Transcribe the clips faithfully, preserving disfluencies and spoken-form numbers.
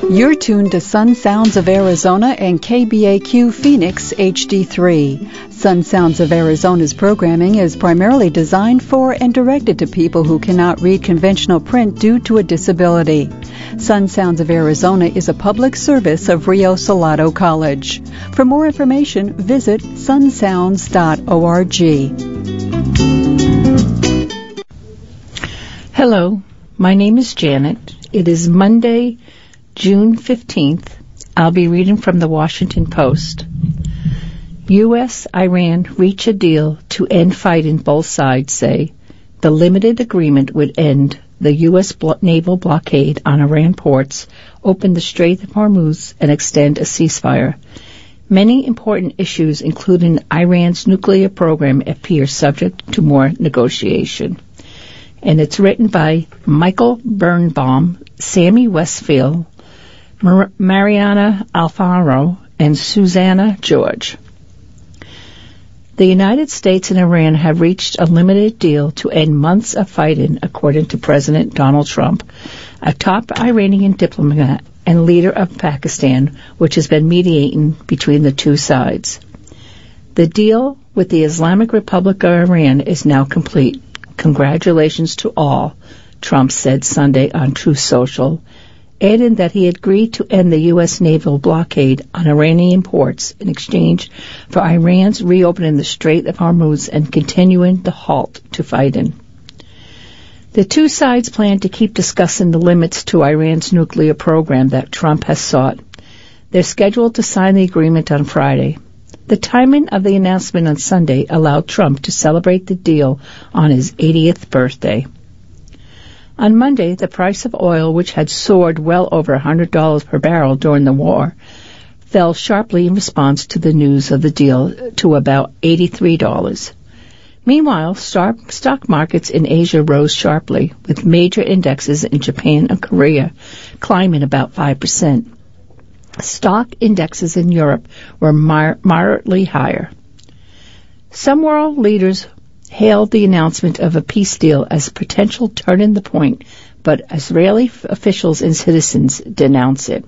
You're tuned to Sun Sounds of Arizona and K B A Q Phoenix H D three. Sun Sounds of Arizona's programming is primarily designed for and directed to people who cannot read conventional print due to a disability. Sun Sounds of Arizona is a public service of Rio Salado College. For more information, visit sun sounds dot org. Hello, my name is Janet. It is Monday, June fifteenth. I'll be reading from the Washington Post. U S Iran reach a deal to end fighting, both sides say. The limited agreement would end the U S blo- naval blockade on Iran ports, open the Strait of Hormuz, and extend a ceasefire. Many important issues, including Iran's nuclear program, appear subject to more negotiation. And it's written by Michael Birnbaum, Sammy Westfield, Mar- Mariana Alfaro, and Susanna George. The United States and Iran have reached a limited deal to end months of fighting, according to President Donald Trump, a top Iranian diplomat and leader of Pakistan, which has been mediating between the two sides. The deal with the Islamic Republic of Iran is now complete. Congratulations to all, Trump said Sunday on Truth Social, adding that he agreed to end the U S naval blockade on Iranian ports in exchange for Iran's reopening the Strait of Hormuz and continuing the halt to fighting. The two sides plan to keep discussing the limits to Iran's nuclear program that Trump has sought. They're scheduled to sign the agreement on Friday. The timing of the announcement on Sunday allowed Trump to celebrate the deal on his eightieth birthday. On Monday, the price of oil, which had soared well over one hundred dollars per barrel during the war, fell sharply in response to the news of the deal to about eighty-three dollars. Meanwhile, stock markets in Asia rose sharply, with major indexes in Japan and Korea climbing about five percent. Stock indexes in Europe were mar- moderately higher. Some world leaders hailed the announcement of a peace deal as a potential turning the point, but Israeli officials and citizens denounce it.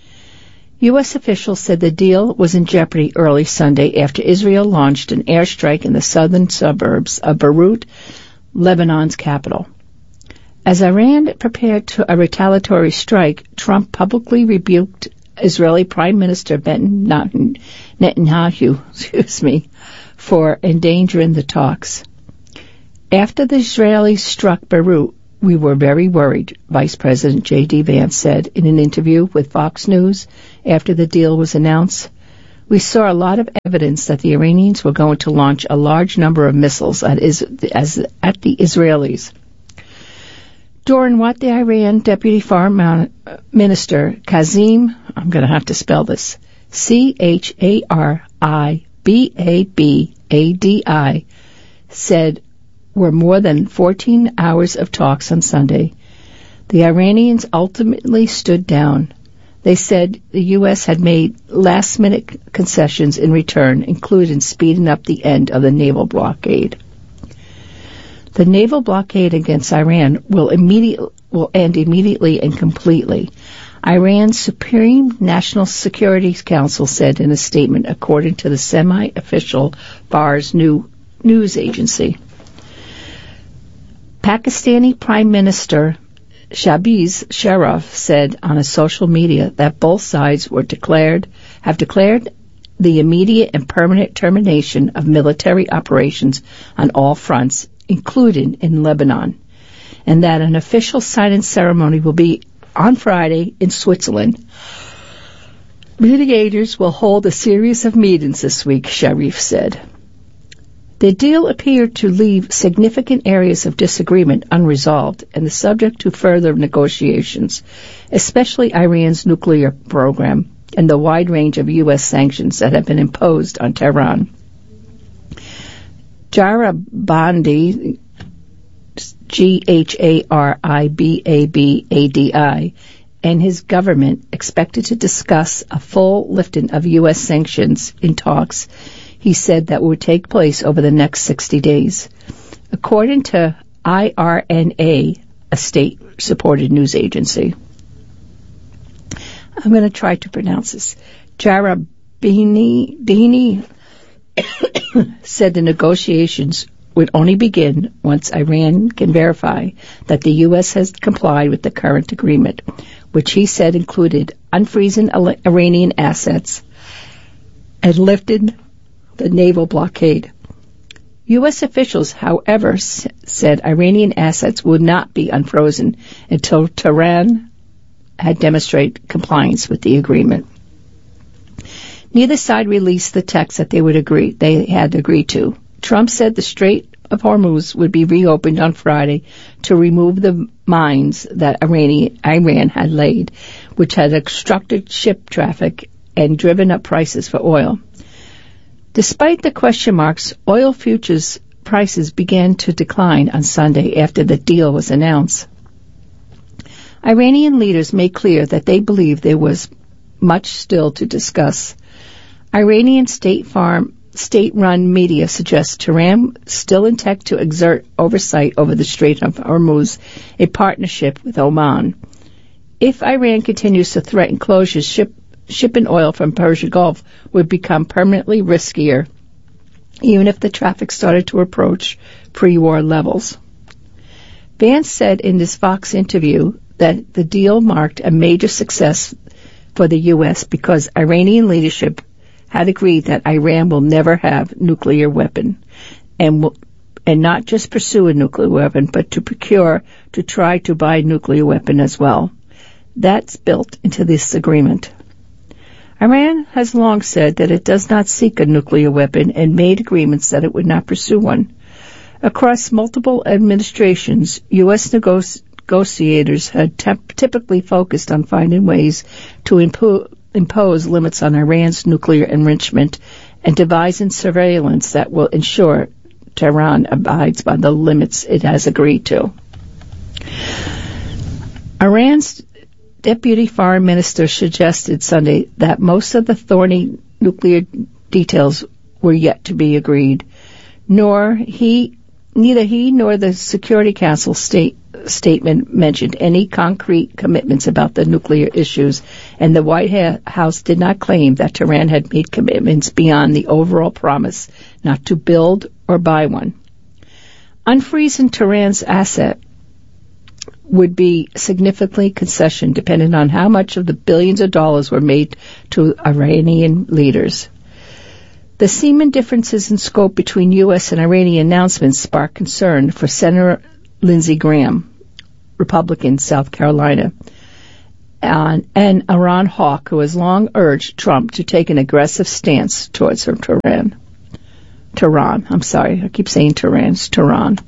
U S officials said the deal was in jeopardy early Sunday after Israel launched an airstrike in the southern suburbs of Beirut, Lebanon's capital. As Iran prepared to a retaliatory strike, Trump publicly rebuked Israeli Prime Minister Benjamin Netanyahu, excuse me, for endangering the talks. After the Israelis struck Beirut, we were very worried, Vice President J D Vance said in an interview with Fox News after the deal was announced. We saw a lot of evidence that the Iranians were going to launch a large number of missiles at, is, as, at the Israelis. During what the Iran Deputy Foreign Minister Kazim, I'm going to have to spell this, C H A R I B A B A D I, said were more than fourteen hours of talks on Sunday. The Iranians ultimately stood down. They said the U S had made last-minute concessions in return, including speeding up the end of the naval blockade. The naval blockade against Iran will immediately will end immediately and completely, Iran's Supreme National Security Council said in a statement, according to the semi-official Fars new news agency. Pakistani Prime Minister Shahbaz Sharif said on a social media that both sides were declared have declared the immediate and permanent termination of military operations on all fronts, including in Lebanon, and that an official signing ceremony will be on Friday in Switzerland. Mediators will hold a series of meetings this week, Sharif said. The deal appeared to leave significant areas of disagreement unresolved and the subject to further negotiations, especially Iran's nuclear program and the wide range of U S sanctions that have been imposed on Tehran. Garibandi, G H A R I B A B A D I, and his government expected to discuss a full lifting of U S sanctions in talks, he said, that would take place over the next sixty days. According to I R N A, a state-supported news agency. I'm going to try to pronounce this. Jarabini Dini said the negotiations would only begin once Iran can verify that the U S has complied with the current agreement, which he said included unfreezing Iranian assets and lifted the naval blockade. U S officials, however, s- said Iranian assets would not be unfrozen until Tehran had demonstrated compliance with the agreement. Neither side released the text that they would agree they had agreed to. Trump said the Strait of Hormuz would be reopened on Friday to remove the mines that Iranian, Iran had laid, which had obstructed ship traffic and driven up prices for oil. Despite the question marks, oil futures prices began to decline on Sunday after the deal was announced. Iranian leaders made clear that they believe there was much still to discuss. Iranian state farm, state-run media suggests Tehran still intent to exert oversight over the Strait of Hormuz, a partnership with Oman. If Iran continues to threaten closures, ship, shipping oil from Persian Gulf would become permanently riskier, even if the traffic started to approach pre-war levels. Vance said in this Fox interview that the deal marked a major success for the U S because Iranian leadership had agreed that Iran will never have nuclear weapon and will, and not just pursue a nuclear weapon, but to procure, to try to buy a nuclear weapon as well. That's built into this agreement. Iran has long said that it does not seek a nuclear weapon and made agreements that it would not pursue one. Across multiple administrations, U S negotiators negotiators had te- typically focused on finding ways to impo- impose limits on Iran's nuclear enrichment and devising surveillance that will ensure Tehran abides by the limits it has agreed to. Iran's deputy foreign minister suggested Sunday that most of the thorny nuclear details were yet to be agreed. Nor he, neither he nor the Security Council state statement mentioned any concrete commitments about the nuclear issues, and the White House did not claim that Tehran had made commitments beyond the overall promise not to build or buy one. Unfreezing Tehran's asset would be significantly concession depending on how much of the billions of dollars were made to Iranian leaders. The seeming differences in scope between U S and Iranian announcements sparked concern for Senator Lindsey Graham, Republican, South Carolina, and, and Aaron Hawk, who has long urged Trump to take an aggressive stance towards Tehran. Tehran, I'm sorry, I keep saying Tehran, it's Tehran.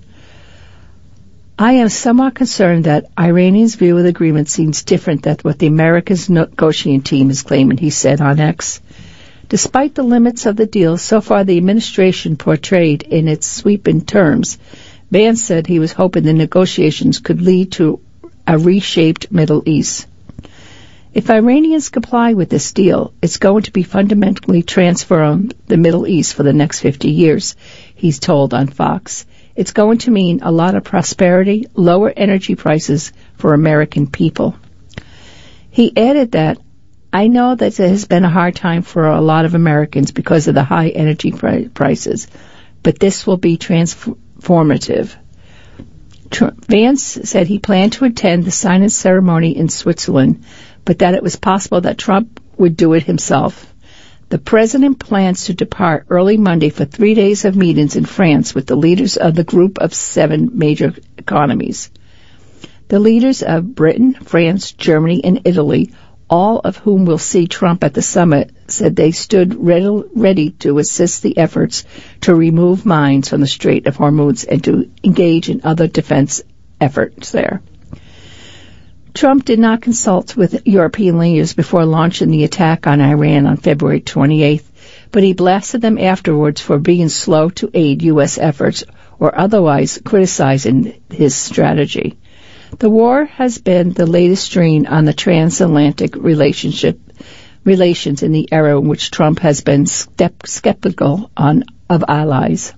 I am somewhat concerned that Iranians' view of the agreement seems different than what the America's negotiating team is claiming, he said on X. Despite the limits of the deal, so far the administration portrayed in its sweeping terms, Vance said he was hoping the negotiations could lead to a reshaped Middle East. If Iranians comply with this deal, it's going to be fundamentally transform the Middle East for the next fifty years, he's told on Fox. It's going to mean a lot of prosperity, lower energy prices for American people. He added that, I know that it has been a hard time for a lot of Americans because of the high energy pri- prices, but this will be transformative. Tr- Vance said he planned to attend the signing ceremony in Switzerland, but that it was possible that Trump would do it himself. The president plans to depart early Monday for three days of meetings in France with the leaders of the group of seven major economies. The leaders of Britain, France, Germany, and Italy, all of whom will see Trump at the summit, said they stood ready to assist the efforts to remove mines from the Strait of Hormuz and to engage in other defense efforts there. Trump did not consult with European leaders before launching the attack on Iran on February twenty-eighth, but he blasted them afterwards for being slow to aid U S efforts or otherwise criticizing his strategy. The war has been the latest strain on the transatlantic relationship relations in the era in which Trump has been step, skeptical on, of allies.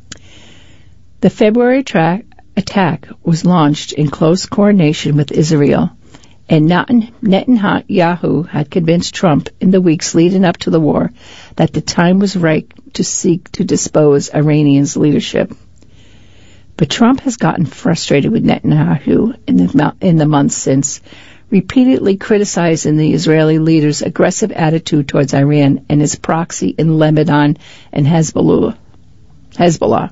The February tra- attack was launched in close coordination with Israel and Netanyahu had convinced Trump in the weeks leading up to the war that the time was right to seek to dispose Iranians' leadership. But Trump has gotten frustrated with Netanyahu in the, in the months since, repeatedly criticizing the Israeli leader's aggressive attitude towards Iran and his proxy in Lebanon and Hezbollah. Hezbollah.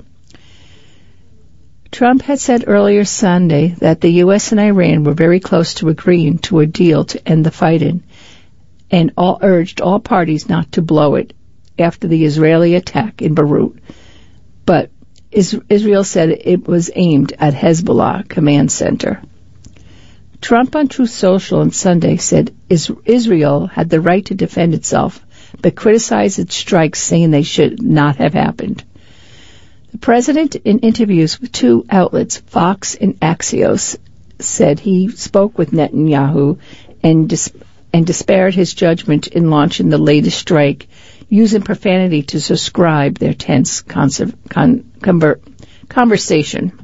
Trump had said earlier Sunday that the U S and Iran were very close to agreeing to a deal to end the fighting, and all urged all parties not to blow it after the Israeli attack in Beirut. But Israel said it was aimed at Hezbollah command center. Trump on Truth Social on Sunday said Israel had the right to defend itself, but criticized its strikes, saying they should not have happened. The president, in interviews with two outlets, Fox and Axios, said he spoke with Netanyahu and, dis- and disparaged his judgment in launching the latest strike, using profanity to describe their tense conser- con- conver- conversation.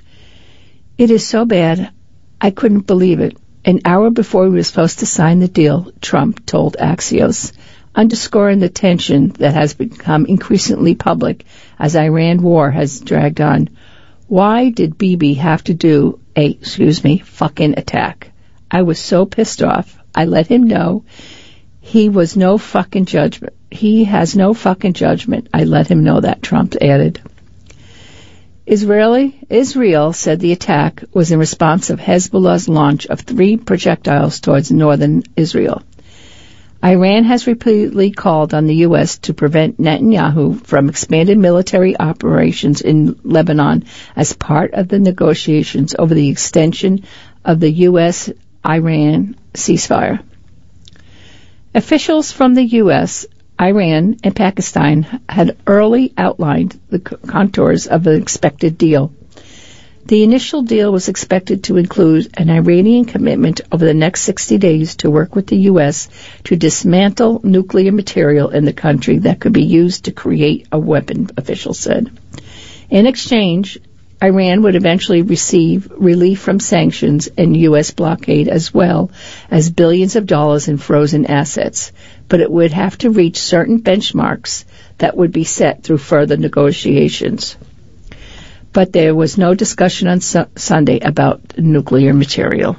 It is so bad, I couldn't believe it. An hour before we were supposed to sign the deal, Trump told Axios, underscoring the tension that has become increasingly public as Iran war has dragged on. Why did Bibi have to do a, excuse me, fucking attack? I was so pissed off. I let him know he was no fucking judgment. He has no fucking judgment. I let him know that, Trump added. Israeli, Israel said the attack was in response of Hezbollah's launch of three projectiles towards northern Israel. Iran has repeatedly called on the U S to prevent Netanyahu from expanded military operations in Lebanon as part of the negotiations over the extension of the U S Iran ceasefire. Officials from the U S, Iran, and Pakistan had early outlined the contours of the expected deal. The initial deal was expected to include an Iranian commitment over the next sixty days to work with the U S to dismantle nuclear material in the country that could be used to create a weapon, officials said. In exchange, Iran would eventually receive relief from sanctions and U S blockade, as well as billions of dollars in frozen assets, but it would have to reach certain benchmarks that would be set through further negotiations. But there was no discussion on su- Sunday about nuclear material.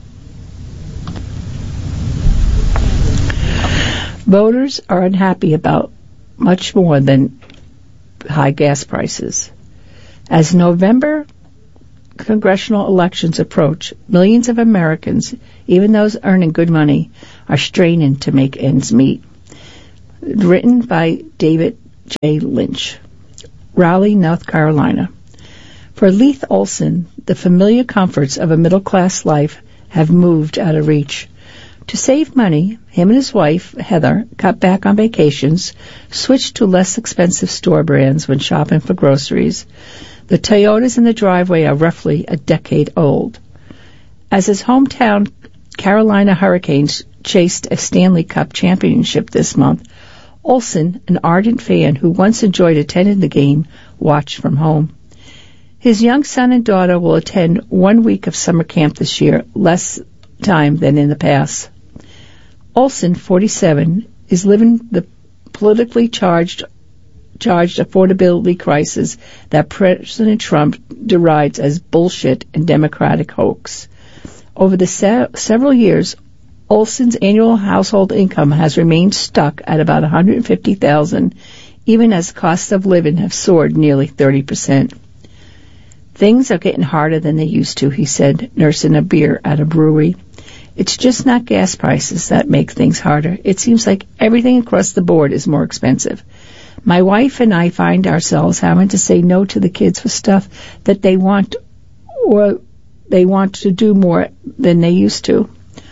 Voters are unhappy about much more than high gas prices. As November congressional elections approach, millions of Americans, even those earning good money, are straining to make ends meet. Written by David J. Lynch. Raleigh, North Carolina. For Leith Olson, the familiar comforts of a middle-class life have moved out of reach. To save money, him and his wife, Heather, cut back on vacations, switched to less expensive store brands when shopping for groceries. The Toyotas in the driveway are roughly a decade old. As his hometown Carolina Hurricanes chased a Stanley Cup championship this month, Olson, an ardent fan who once enjoyed attending the game, watched from home. His young son and daughter will attend one week of summer camp this year, less time than in the past. Olson, forty-seven, is living the politically charged charged affordability crisis that President Trump derides as bullshit and Democratic hoax. Over the se- several years, Olson's annual household income has remained stuck at about one hundred fifty thousand dollars, even as costs of living have soared nearly thirty percent. Things are getting harder than they used to, he said, nursing a beer at a brewery. It's just not gas prices that make things harder. It seems like everything across the board is more expensive. My wife and I find ourselves having to say no to the kids for stuff that they want, or they want to do more than they used to.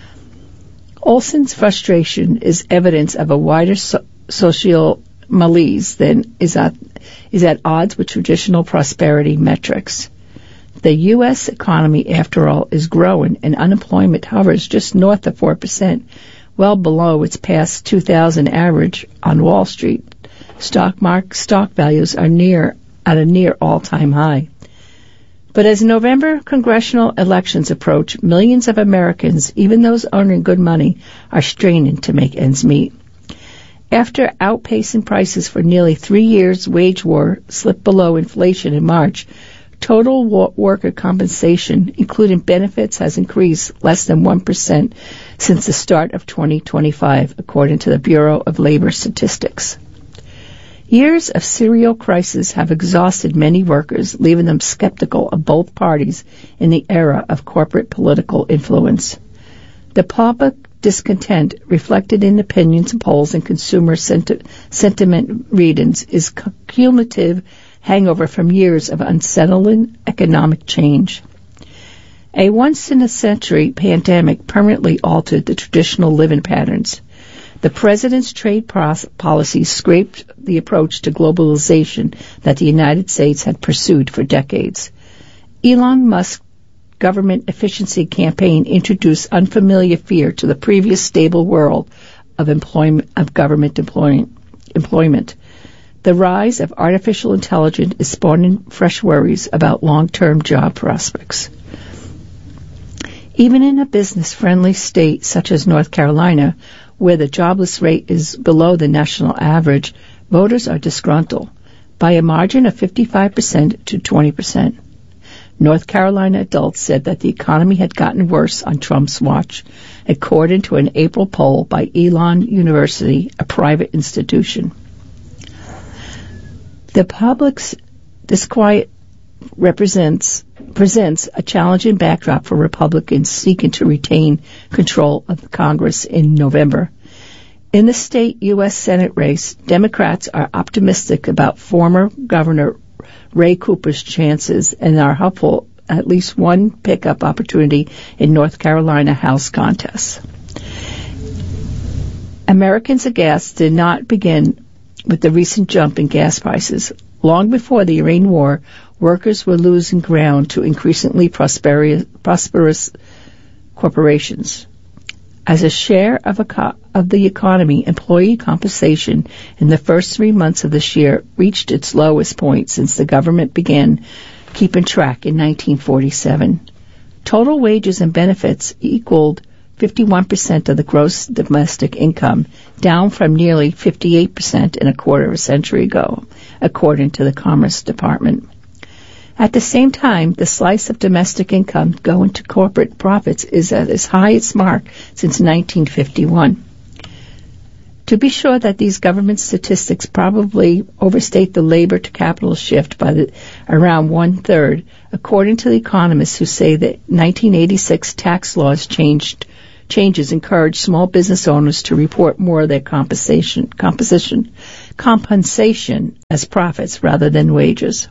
Olson's frustration is evidence of a wider so- social malaise than is at, is at odds with traditional prosperity metrics. The U S economy, after all, is growing, and unemployment hovers just north of four percent, well below its past two thousand average on Wall Street. Stock market stock values are near at a near all-time high. But as November congressional elections approach, millions of Americans, even those earning good money, are straining to make ends meet. After outpacing prices for nearly three years, wage war slipped below inflation in March. Total wo- worker compensation, including benefits, has increased less than one percent since the start of twenty twenty-five, according to the Bureau of Labor Statistics. Years of serial crisis have exhausted many workers, leaving them skeptical of both parties in the era of corporate political influence. The public discontent, reflected in opinions polls and consumer senti- sentiment readings, is cumulative hangover from years of unsettling economic change. A once-in-a-century pandemic permanently altered the traditional living patterns. The president's trade pros- policies scraped the approach to globalization that the United States had pursued for decades. Elon Musk's government efficiency campaign introduced unfamiliar fear to the previous stable world of employment of government employ- employment. The rise of artificial intelligence is spawning fresh worries about long-term job prospects. Even in a business-friendly state such as North Carolina, where the jobless rate is below the national average, voters are disgruntled by a margin of fifty-five percent to twenty percent. North Carolina adults said that the economy had gotten worse on Trump's watch, according to an April poll by Elon University, a private institution. The public's disquiet represents presents a challenging backdrop for Republicans seeking to retain control of the Congress in November. In the state U S Senate race, Democrats are optimistic about former Governor Ray Cooper's chances and are hopeful at least one pickup opportunity in North Carolina House contests. Americans aghast did not begin with the recent jump in gas prices. Long before the Iran war, workers were losing ground to increasingly prosperi- prosperous corporations. As a share of, a co- of the economy, employee compensation in the first three months of this year reached its lowest point since the government began keeping track in nineteen forty-seven. Total wages and benefits equaled fifty-one percent of the gross domestic income, down from nearly fifty-eight percent in a quarter of a century ago, according to the Commerce Department. At the same time, the slice of domestic income going to corporate profits is at its highest mark since nineteen fifty-one. To be sure that these government statistics probably overstate the labor-to-capital shift by the, around one-third, according to the economists who say that nineteen eighty-six tax laws changed changes encouraged small business owners to report more of their compensation, composition, compensation as profits rather than wages.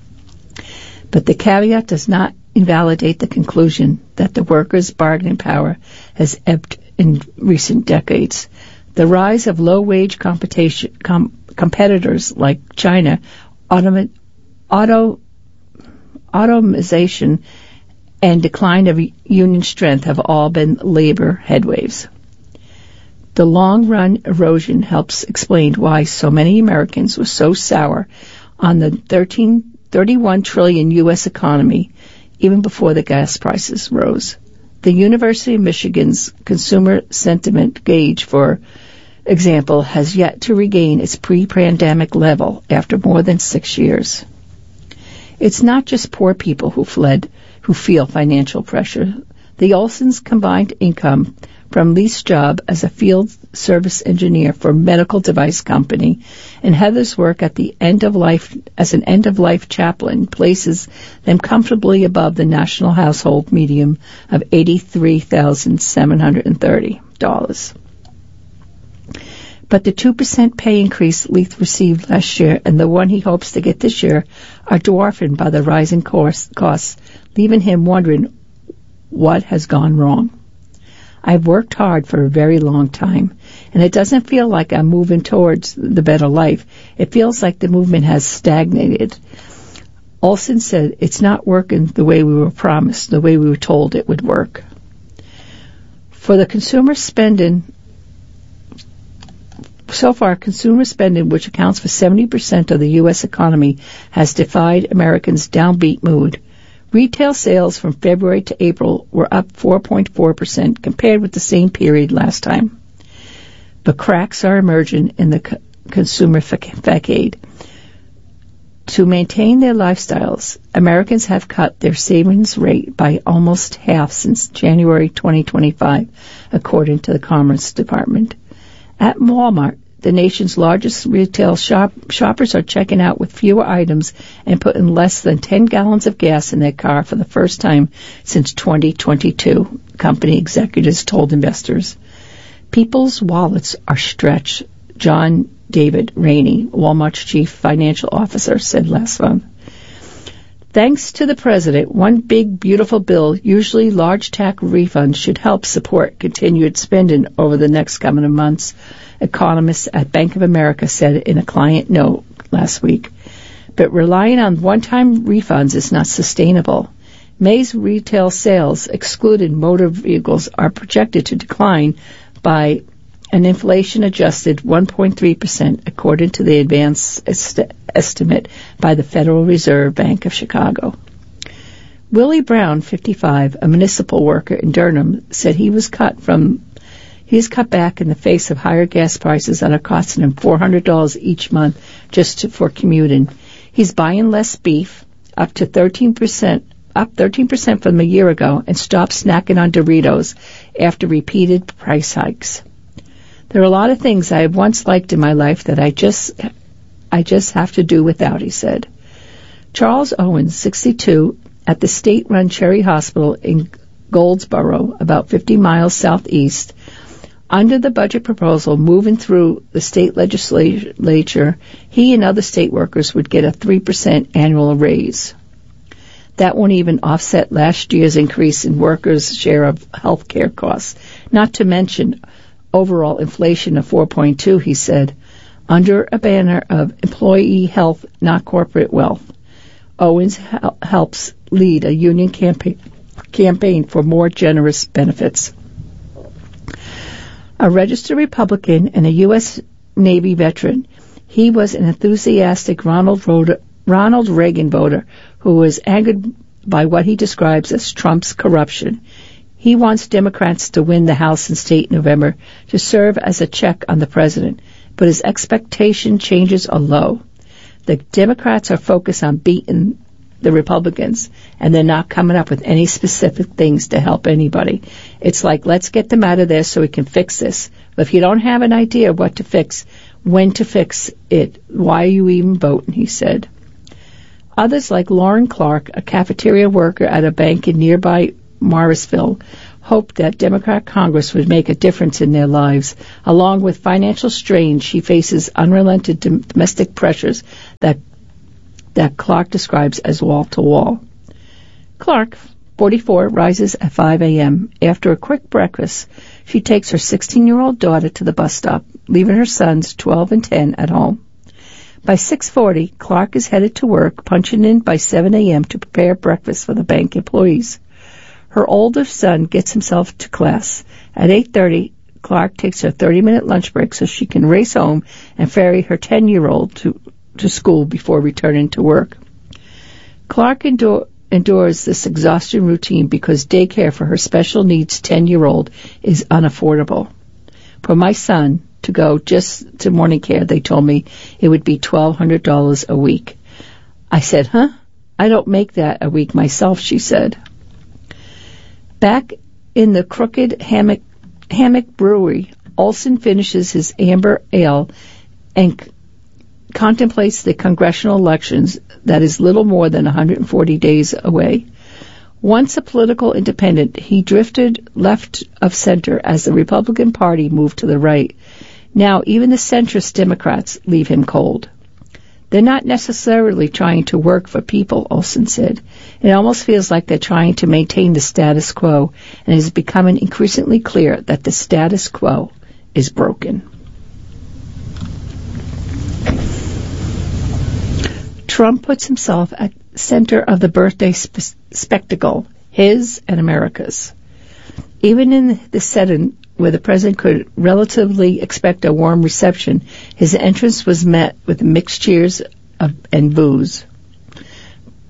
But the caveat does not invalidate the conclusion that the workers' bargaining power has ebbed in recent decades. The rise of low-wage competition, com, competitors like China, automa, auto, automation, and decline of union strength have all been labor headwaves. The long-run erosion helps explain why so many Americans were so sour on the thirteen, thirty-one trillion U S economy even before the gas prices rose. The University of Michigan's consumer sentiment gauge, for example, has yet to regain its pre-pandemic level after more than six years. It's not just poor people who fled, who feel financial pressure. The Olsons' combined income from leased job as a field service engineer for a medical device company and Heather's work at the end of life as an end-of-life chaplain places them comfortably above the national household median of eighty-three thousand seven hundred thirty dollars. But the two percent pay increase Leith received last year and the one he hopes to get this year are dwarfed by the rising costs, leaving him wondering what has gone wrong. I've worked hard for a very long time, and it doesn't feel like I'm moving towards the better life. It feels like the movement has stagnated. Olson said, it's not working the way we were promised, the way we were told it would work. For the consumer spending, so far, consumer spending, which accounts for seventy percent of the U S economy, has defied Americans' downbeat mood. Retail sales from February to April were up four point four percent compared with the same period last time. But cracks are emerging in the co- consumer facade. To maintain their lifestyles, Americans have cut their savings rate by almost half since January twenty twenty-five, according to the Commerce Department. At Walmart, the nation's largest retail shop, shoppers are checking out with fewer items and putting less than ten gallons of gas in their car for the first time since twenty twenty-two, company executives told investors. People's wallets are stretched, John David Rainey, Walmart's chief financial officer, said last month. Thanks to the president, one big, beautiful bill, usually large tax refunds, should help support continued spending over the next coming months, economists at Bank of America said in a client note last week. But relying on one-time refunds is not sustainable. May's retail sales, excluding motor vehicles, are projected to decline by an inflation-adjusted one point three percent, according to the advance est- estimate by the Federal Reserve Bank of Chicago. Willie Brown, fifty-five, a municipal worker in Durham, said he was cut from he was cut back in the face of higher gas prices that are costing him four hundred dollars each month just to, for commuting. He's buying less beef, up to thirteen percent, up thirteen percent from a year ago, and stopped snacking on Doritos after repeated price hikes. There are a lot of things I have once liked in my life that I just I just have to do without, he said. Charles Owens, sixty-two, at the state-run Cherry Hospital in Goldsboro, about fifty miles southeast, under the budget proposal moving through the state legislature, he and other state workers would get a three percent annual raise. That won't even offset last year's increase in workers' share of health care costs, not to mention overall inflation of four point two, he said, under a banner of employee health, not corporate wealth. Owens hel- helps lead a union campaign, campaign for more generous benefits. A registered Republican and a U S Navy veteran, he was an enthusiastic Ronald, voter, Ronald Reagan voter who was angered by what he describes as Trump's corruption. He wants Democrats to win the House and state in November to serve as a check on the president, but his expectation changes are low. The Democrats are focused on beating the Republicans, and they're not coming up with any specific things to help anybody. It's like, let's get them out of there so we can fix this. But if you don't have an idea of what to fix, when to fix it, why are you even voting, he said. Others, like Lauren Clark, a cafeteria worker at a bank in nearby Morrisville, hoped that Democrat Congress would make a difference in their lives. Along with financial strain, she faces unrelenting domestic pressures that that Clark describes as wall-to-wall. Clark, forty-four, rises at five a.m. After a quick breakfast, she takes her sixteen-year-old daughter to the bus stop, leaving her sons, twelve and ten, at home. By six forty, Clark is headed to work, punching in by seven a.m. to prepare breakfast for the bank employees. Her older son gets himself to class. At eight thirty, Clark takes her thirty-minute lunch break so she can race home and ferry her ten-year-old to, to school before returning to work. Clark endure, endures this exhausting routine because daycare for her special needs ten-year-old is unaffordable. For my son to go just to morning care, they told me it would be twelve hundred dollars a week. I said, huh? I don't make that a week myself, she said. Back in the Crooked Hammock, Hammock Brewery, Olson finishes his amber ale and c- contemplates the congressional elections that is little more than one hundred forty days away. Once a political independent, he drifted left of center as the Republican Party moved to the right. Now even the centrist Democrats leave him cold. They're not necessarily trying to work for people, Olson said. It almost feels like they're trying to maintain the status quo, and it is becoming increasingly clear that the status quo is broken. Trump puts himself at center of the birthday spe- spectacle, his and America's. Even in the setting where the president could relatively expect a warm reception, his entrance was met with mixed cheers of, and boos.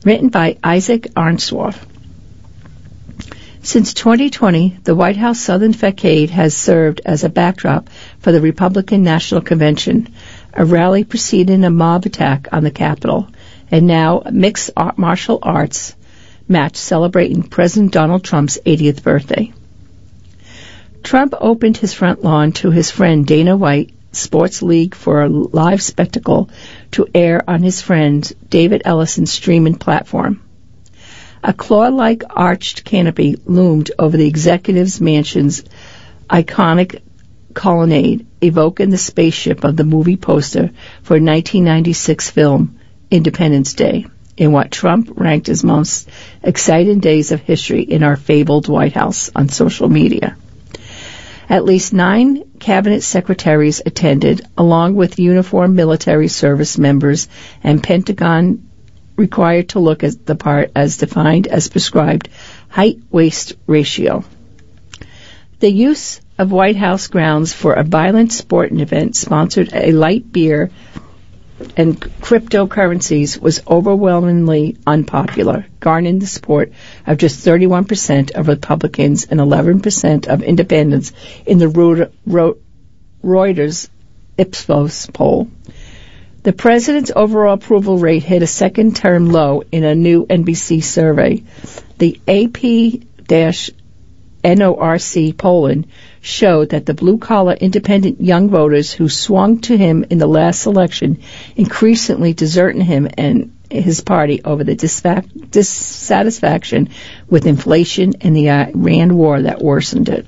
written by Isaac Arnsworth. Since twenty twenty, the White House Southern Facade has served as a backdrop for the Republican National Convention, a rally preceding a mob attack on the Capitol, and now a mixed martial arts match celebrating President Donald Trump's eightieth birthday. Trump opened his front lawn to his friend Dana White Sports League for a live spectacle to air on his friend David Ellison's streaming platform. A claw-like arched canopy loomed over the executive's mansion's iconic colonnade, evoking the spaceship of the movie poster for nineteen ninety-six film Independence Day, in what Trump ranked as most exciting days of history in our fabled White House on social media. At least nine cabinet secretaries attended, along with uniformed military service members and Pentagon required to look at the part as defined as prescribed height-waist ratio. The use of White House grounds for a violent sporting event sponsored a light beer and cryptocurrencies was overwhelmingly unpopular, garnering the support of just thirty-one percent of Republicans and eleven percent of independents in the Reuters Ipsos poll. The president's overall approval rate hit a second-term low in a new N B C survey. The A P N O R C polling showed that the blue-collar independent young voters who swung to him in the last election increasingly deserting him and his party over the disfa- dissatisfaction with inflation and the Iran war that worsened it.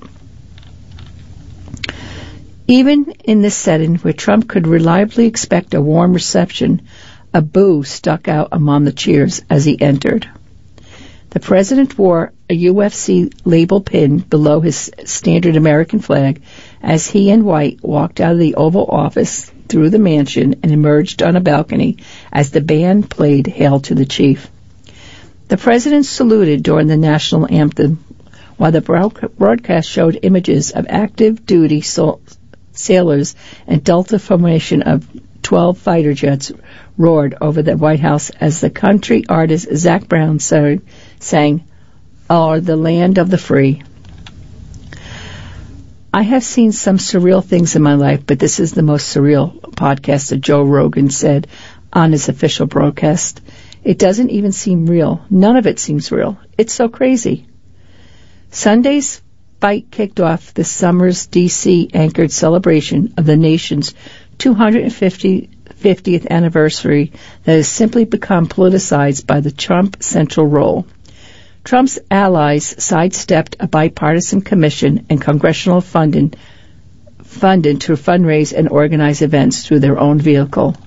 Even in this setting, where Trump could reliably expect a warm reception, a boo stuck out among the cheers as he entered. The president wore a U F C label pin below his standard American flag as he and White walked out of the Oval Office through the mansion and emerged on a balcony as the band played Hail to the Chief. The president saluted during the national anthem, while the broadcast showed images of active duty sol- sailors and Delta formation of twelve fighter jets roared over the White House as the country artist Zac Brown sang, sang "Oh, the land of the free." I have seen some surreal things in my life, but this is the most surreal, podcaster Joe Rogan said on his official broadcast. It doesn't even seem real. None of it seems real. It's so crazy. Sunday's fight kicked off this summer's D C-anchored celebration of the nation's two hundred fiftieth anniversary that has simply become politicized by the Trump central role. Trump's allies sidestepped a bipartisan commission and congressional funding, funding to fundraise and organize events through their own vehicle.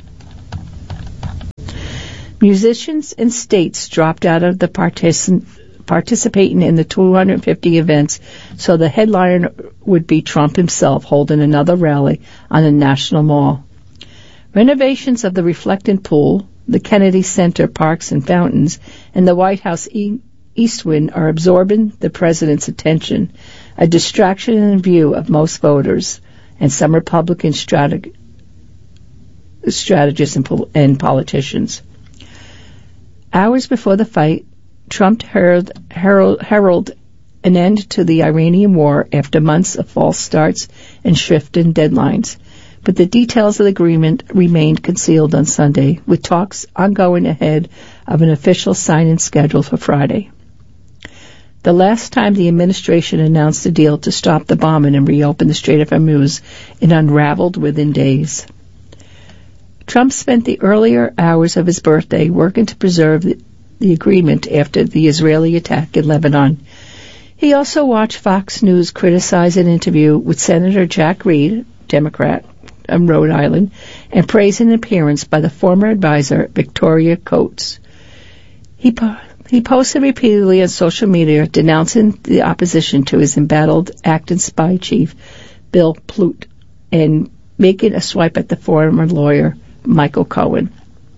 Musicians and states dropped out of the partisan, participating in the two hundred fifty events, so the headliner would be Trump himself holding another rally on the National Mall. Renovations of the reflecting pool, the Kennedy Center parks and fountains, and the White House e- East Wing are absorbing the president's attention, a distraction in view of most voters and some Republican strateg- strategists and, pol- and politicians. Hours before the fight, Trump herald, herald, heralded an end to the Iranian war after months of false starts and shifting deadlines. But the details of the agreement remained concealed on Sunday, with talks ongoing ahead of an official signing schedule for Friday. The last time the administration announced a deal to stop the bombing and reopen the Strait of Hormuz, it unraveled within days. Trump spent the earlier hours of his birthday working to preserve the, the agreement after the Israeli attack in Lebanon. He also watched Fox News criticize an interview with Senator Jack Reed, Democrat, of Rhode Island, and praise an appearance by the former advisor, Victoria Coates. He po- he posted repeatedly on social media denouncing the opposition to his embattled acting spy chief, Bill Plute, and making a swipe at the former lawyer, Michael Cohen.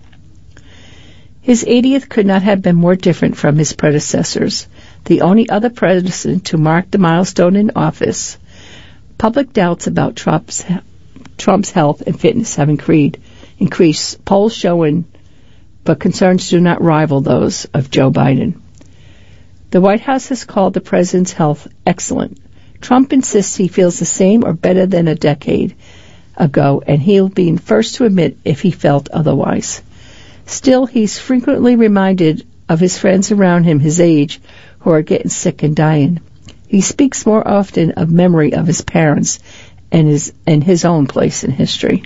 His eightieth could not have been more different from his predecessors, the only other president to mark the milestone in office. Public doubts about Trump's Trump's health and fitness have increased. increased. Polls showing but concerns do not rival those of Joe Biden. The White House has called the president's health excellent. Trump insists he feels the same or better than a decade ago, and he'll be first to admit if he felt otherwise. Still, he's frequently reminded of his friends around him his age who are getting sick and dying. He speaks more often of memory of his parents and his, and his own place in history.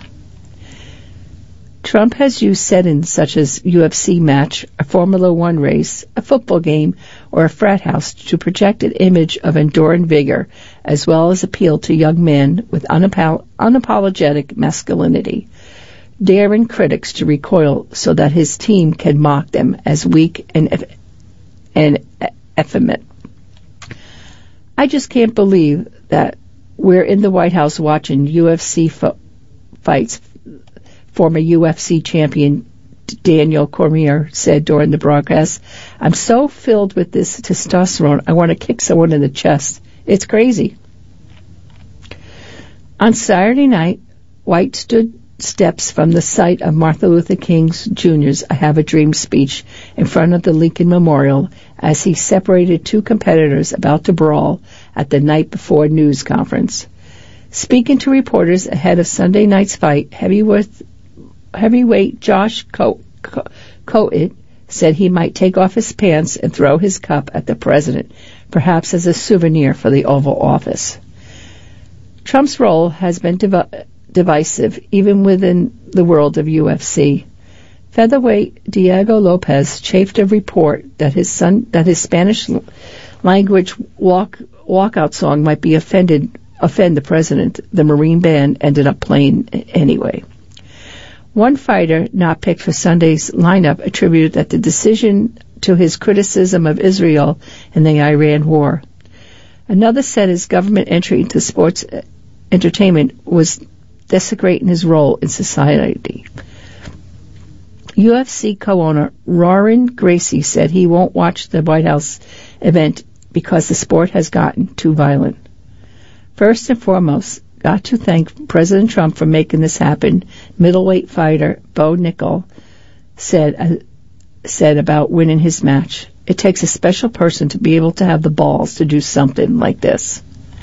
Trump has used settings such as U F C match, a Formula One race, a football game, or a frat house to project an image of enduring vigor, as well as appeal to young men with unapo- unapologetic masculinity, daring critics to recoil so that his team can mock them as weak and, eff- and effeminate. I just can't believe that we're in the White House watching U F C fo- fights. Former U F C champion Daniel Cormier said during the broadcast, "I'm so filled with this testosterone, I want to kick someone in the chest. It's crazy." On Saturday night, White stood steps from the site of Martin Luther King Junior's I Have a Dream speech in front of the Lincoln Memorial as he separated two competitors about to brawl at the night before news conference. Speaking to reporters ahead of Sunday night's fight, heavyweight Heavyweight Josh Coet said he might take off his pants and throw his cup at the president, perhaps as a souvenir for the Oval Office. Trump's role has been div- divisive, even within the world of U F C. Featherweight Diego Lopez chafed a report that his son, that his Spanish language walk walkout song might be offended offend the president. The Marine band ended up playing anyway. One fighter not picked for Sunday's lineup attributed that the decision to his criticism of Israel in the Iran war. Another said his government entry into sports entertainment was desecrating his role in society. U F C co-owner Roaring Gracie said he won't watch the White House event because the sport has gotten too violent. First and foremost, got to thank President Trump for making this happen, middleweight fighter Bo Nickel said uh, said about winning his match. It takes a special person to be able to have the balls to do something like this.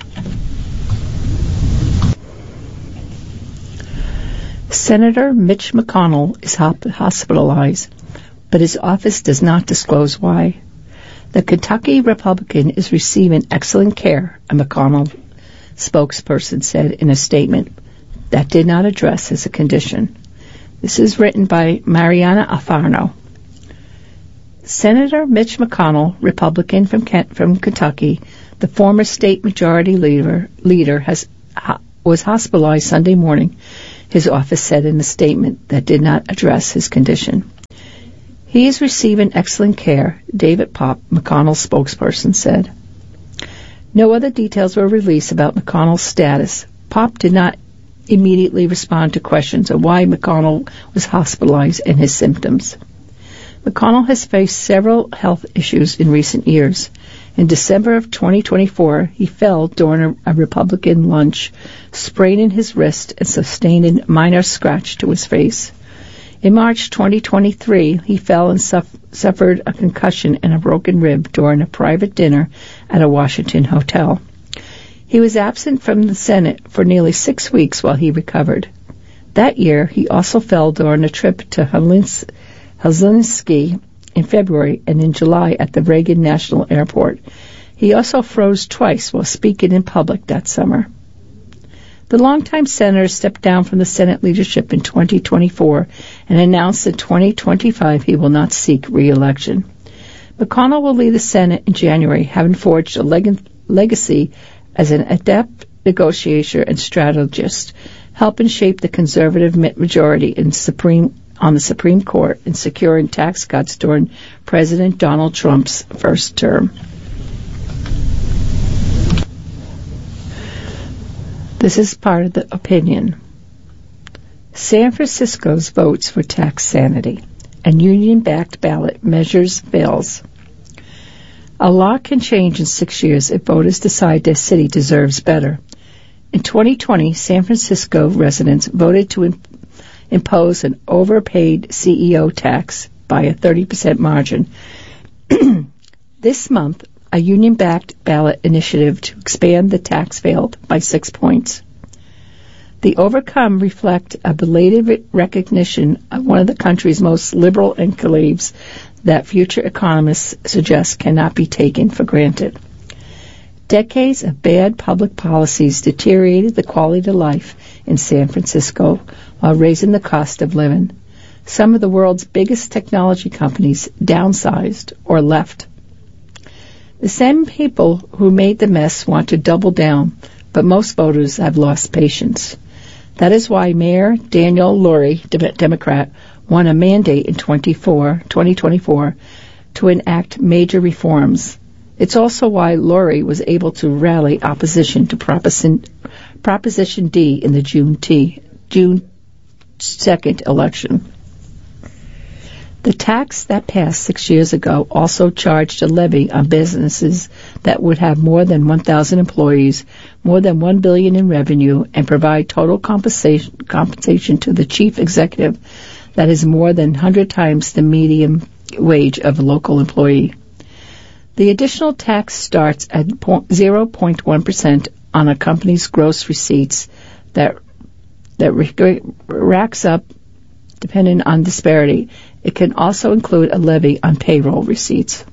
Senator Mitch McConnell is hospitalized, but his office does not disclose why. The Kentucky Republican is receiving excellent care, a McConnell spokesperson said in a statement that did not address his condition. This is written by Mariana Alfano. Senator Mitch McConnell, Republican from Kent, from Kentucky, the former state majority leader, leader has was hospitalized Sunday morning, his office said in a statement that did not address his condition. He is receiving excellent care, David Pop, McConnell's spokesperson, said. No other details were released about McConnell's status. Pop did not immediately respond to questions of why McConnell was hospitalized and his symptoms. McConnell has faced several health issues in recent years. In December of twenty twenty-four, he fell during a, a Republican lunch, spraining his wrist and sustaining a minor scratch to his face. In March twenty twenty-three, he fell and suff- suffered a concussion and a broken rib during a private dinner at a Washington hotel. He was absent from the Senate for nearly six weeks while he recovered. That year, he also fell during a trip to Helsinki Helsinki in February and in July at the Reagan National Airport. He also froze twice while speaking in public that summer. The longtime senator stepped down from the Senate leadership in twenty twenty-four and announced in twenty twenty-five he will not seek re-election. McConnell will leave the Senate in January, having forged a leg- legacy as an adept negotiator and strategist, helping shape the conservative majority in Supreme on the Supreme Court in securing tax cuts during President Donald Trump's first term. This is part of the opinion. San Francisco's votes for tax sanity and union-backed ballot measures fails. A lot can change in six years if voters decide their city deserves better. In twenty twenty, San Francisco residents voted to imp- impose an overpaid C E O tax, by a thirty percent margin. This month, a union-backed ballot initiative to expand the tax failed by six points. The overcome reflect a belated re- recognition of one of the country's most liberal enclaves that future economists suggest cannot be taken for granted. Decades of bad public policies deteriorated the quality of life in San Francisco while raising the cost of living. Some of the world's biggest technology companies downsized or left. The same people who made the mess want to double down, but most voters have lost patience. That is why Mayor Daniel Lurie, Democrat, won a mandate in twenty twenty-four to enact major reforms. It's also why Lurie was able to rally opposition to Proposition, Proposition D in the June, T, June second election. The tax that passed six years ago also charged a levy on businesses that would have more than one thousand employees, more than one billion dollars in revenue, and provide total compensation, compensation to the chief executive that is more than one hundred times the median wage of a local employee. The additional tax starts at zero point one percent on a company's gross receipts that that racks up depending on disparity. It can also include a levy on payroll receipts.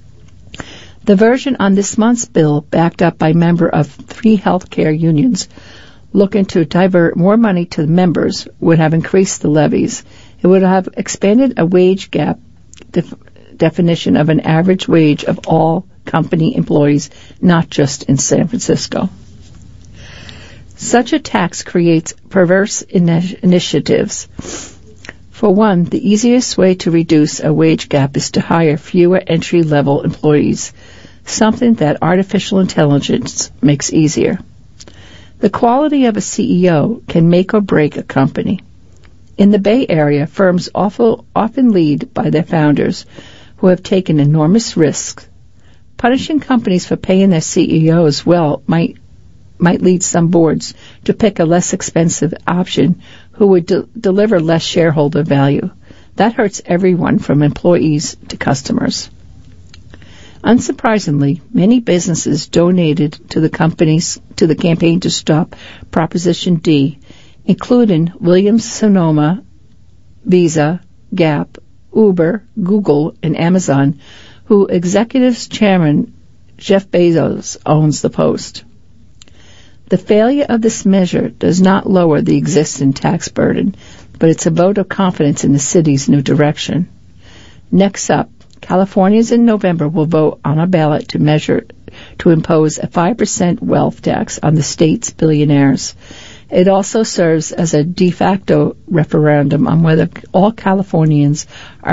The version on this month's bill, backed up by members of three healthcare unions looking to divert more money to the members, would have increased the levies. It would have expanded a wage gap def- definition of an average wage of all company employees, not just in San Francisco. Such a tax creates perverse ini- initiatives. For one, the easiest way to reduce a wage gap is to hire fewer entry-level employees, something that artificial intelligence makes easier. The quality of a C E O can make or break a company. In the Bay Area, firms often lead by their founders, who have taken enormous risks. Punishing companies for paying their C E Os well might might lead some boards to pick a less expensive option who would de- deliver less shareholder value. That hurts everyone from employees to customers. Unsurprisingly, many businesses donated to the companies to the campaign to stop Proposition D, including Williams-Sonoma, Visa, Gap, Uber, Google, and Amazon, who executive chairman Jeff Bezos owns the Post. The failure of this measure does not lower the existing tax burden, but it's a vote of confidence in the city's new direction. Next up, Californians in November will vote on a ballot to measure to impose a five percent wealth tax on the state's billionaires. It also serves as a de facto referendum on whether all Californians are